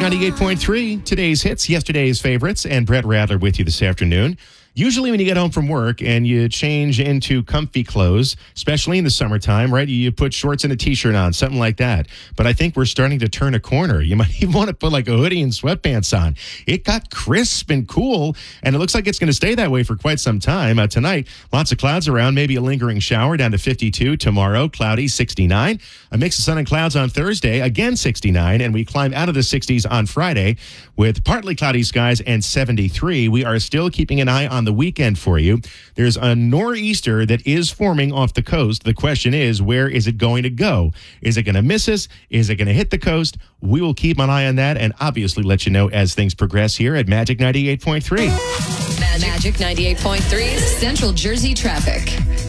98.3, today's hits, yesterday's favorites, and Brett Radler with you this afternoon. Usually when you get home from work and you change into comfy clothes, especially in the summertime, right? You put shorts and a t-shirt on, something like that. But I think we're starting to turn a corner. You might even want to put like a hoodie and sweatpants on. It got crisp and cool, and it looks like it's going to stay that way for quite some time. Tonight, lots of clouds around, maybe a lingering shower down to 52. Tomorrow, cloudy, 69. A mix of sun and clouds on Thursday, again 69, and we climb out of the 60s on Friday with partly cloudy skies and 73. We are still keeping an eye on the weekend for you. There's a nor'easter that is forming off the coast. The question is, where is it going to go? Is it going to miss us? Is it going to hit the coast? We will keep an eye on that and obviously let you know as things progress here at Magic 98.3. Magic 98.3 Central Jersey traffic.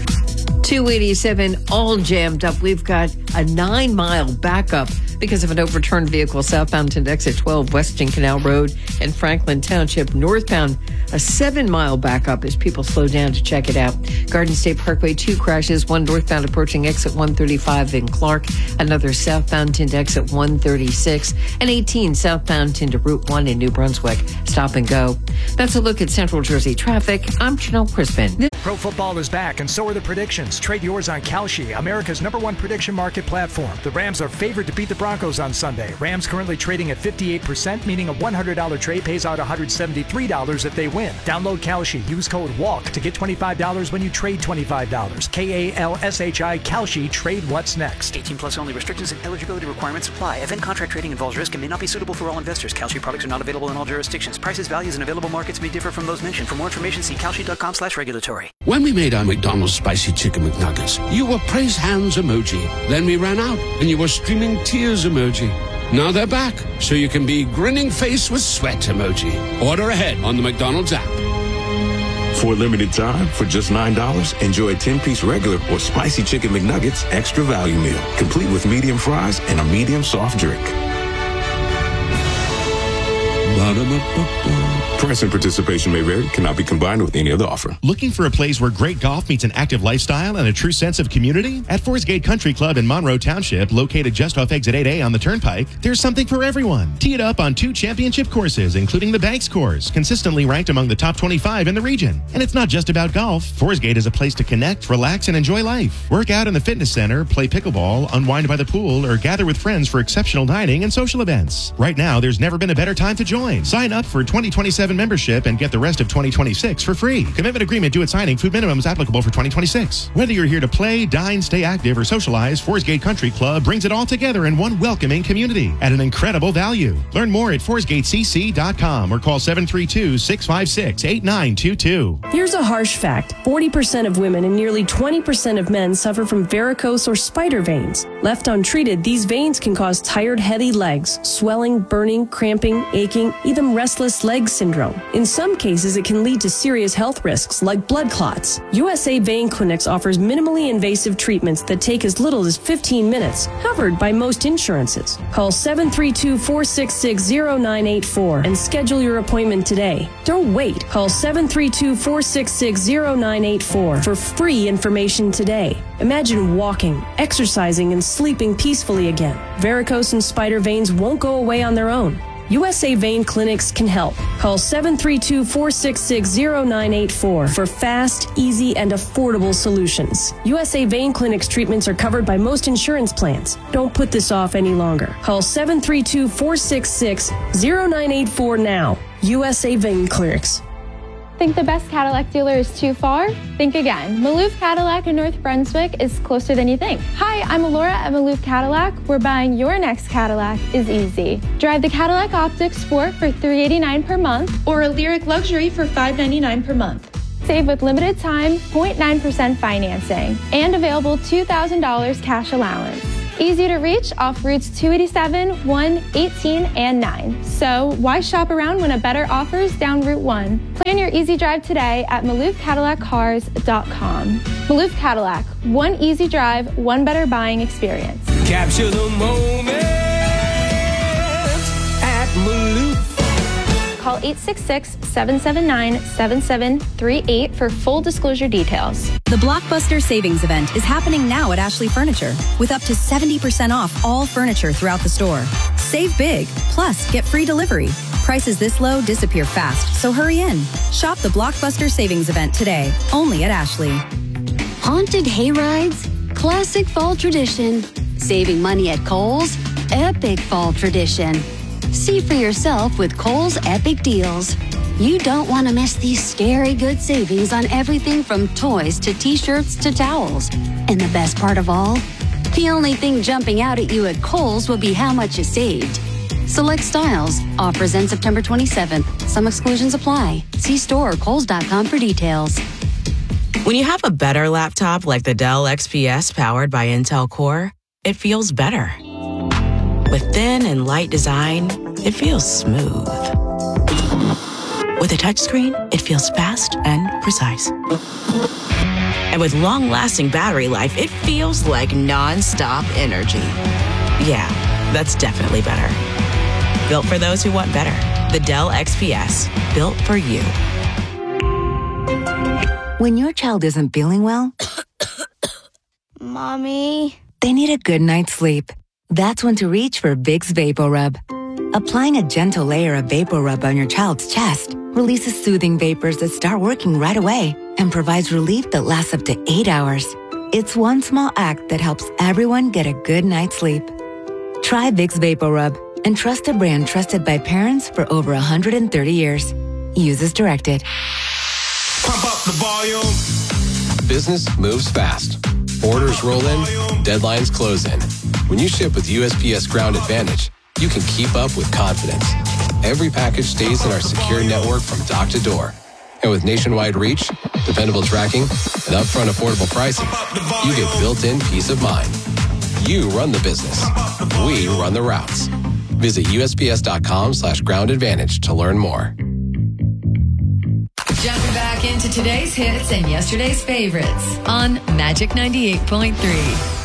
287 all jammed up. We've got a 9-mile backup because of an overturned vehicle southbound to exit 12 Weston Canal Road and Franklin Township northbound. A 7-mile backup as people slow down to check it out. Garden State Parkway, 2 crashes, one northbound approaching exit 135 in Clark, another southbound into exit 136, and 18 southbound into Route 1 in New Brunswick. Stop and go. That's a look at Central Jersey traffic. I'm Janelle Crispin. Pro football is back, and so are the predictions. Trade yours on Kalshi, America's #1 prediction market platform. The Rams are favored to beat the Broncos on Sunday. Rams currently trading at 58%, meaning a $100 trade pays out $173 if they win. Download Kalshi. Use code WALK to get $25 when you trade $25. Kalshi. Kalshi. Trade what's next. 18 plus only. Restrictions and eligibility requirements apply. Event contract trading involves risk and may not be suitable for all investors. Kalshi products are not available in all jurisdictions. Prices, values, and available markets may differ from those mentioned. For more information, see kalshi.com/regulatory. When we made our McDonald's Spicy Chicken McNuggets, you were praise hands emoji. Then we ran out, and you were streaming tears emoji. Now they're back, so you can be grinning face with sweat emoji. Order ahead on the McDonald's app. For a limited time, for just $9, enjoy a 10-piece regular or Spicy Chicken McNuggets extra value meal, complete with medium fries and a medium soft drink. Price and participation may vary. Cannot be combined with any other offer. Looking for a place where great golf meets an active lifestyle and a true sense of community? At Forest Gate Country Club in Monroe Township, located just off Exit 8A on the Turnpike, there's something for everyone. Tee it up on 2 championship courses, including the Banks course, consistently ranked among the top 25 in the region. And it's not just about golf. Forest Gate is a place to connect, relax, and enjoy life. Work out in the fitness center, play pickleball, unwind by the pool, or gather with friends for exceptional dining and social events. Right now, there's never been a better time to join. Sign up for 2027 membership and get the rest of 2026 for free. Commitment agreement due at signing. Food minimums applicable for 2026. Whether you're here to play, dine, stay active, or socialize, Forest Gate Country Club brings it all together in one welcoming community at an incredible value. Learn more at forestgatecc.com or call 732-656-8922. Here's a harsh fact. 40% of women and nearly 20% of men suffer from varicose or spider veins. Left untreated, these veins can cause tired, heavy legs, swelling, burning, cramping, aching, even restless leg syndrome. In some cases, it can lead to serious health risks like blood clots. USA Vein Clinics offers minimally invasive treatments that take as little as 15 minutes, covered by most insurances. Call 732-466-0984 and schedule your appointment today. Don't wait. Call 732-466-0984 for free information today. Imagine walking, exercising, and sleeping peacefully again. Varicose and spider veins won't go away on their own. USA Vein Clinics can help. Call 732-466-0984 for fast, easy, and affordable solutions. USA Vein Clinics treatments are covered by most insurance plans. Don't put this off any longer. Call 732-466-0984 now. USA Vein Clinics. Think the best Cadillac dealer is too far? Think again. Maloof Cadillac in North Brunswick is closer than you think. Hi, I'm Laura at Maloof Cadillac, where buying your next Cadillac is easy. Drive the Cadillac Optiq Sport for $389 per month or a Lyriq Luxury for $599 per month. Save with limited time, 0.9% financing, and available $2,000 cash allowance. Easy to reach off routes 287, 1, 18, and 9. So why shop around when a better offer is down Route 1? Plan your easy drive today at MaloofCadillacCars.com. Maloof Cadillac, one easy drive, one better buying experience. Capture the moment at Maloof. Call 866-779-7738 for full disclosure details. The Blockbuster Savings Event is happening now at Ashley Furniture with up to 70% off all furniture throughout the store. Save big, plus get free delivery. Prices this low disappear fast, so hurry in. Shop the Blockbuster Savings Event today, only at Ashley. Haunted hayrides? Classic fall tradition. Saving money at Kohl's? Epic fall tradition. See for yourself with Kohl's Epic Deals. You don't want to miss these scary good savings on everything from toys to t-shirts to towels. And the best part of all? The only thing jumping out at you at Kohl's will be how much you saved. Select styles. Offers end September 27th. Some exclusions apply. See store or Kohls.com for details. When you have a better laptop like the Dell XPS powered by Intel Core, it feels better. With thin and light design, it feels smooth. With a touchscreen, it feels fast and precise. And with long-lasting battery life, it feels like non-stop energy. Yeah, that's definitely better. Built for those who want better. The Dell XPS, built for you. When your child isn't feeling well, Mommy, they need a good night's sleep. That's when to reach for Vicks VapoRub. Applying a gentle layer of VapoRub on your child's chest releases soothing vapors that start working right away and provides relief that lasts up to 8 hours. It's one small act that helps everyone get a good night's sleep. Try Vicks VapoRub and trust a brand trusted by parents for over 130 years. Use as directed. Pump up the volume. Business moves fast. Orders roll in, deadlines close in. When you ship with USPS Ground Advantage, you can keep up with confidence. Every package stays in our secure network from dock to door. And with nationwide reach, dependable tracking, and upfront affordable pricing, you get built-in peace of mind. You run the business. We run the routes. Visit USPS.com/Ground Advantage to learn more. Jumping back into today's hits and yesterday's favorites on Magic 98.3.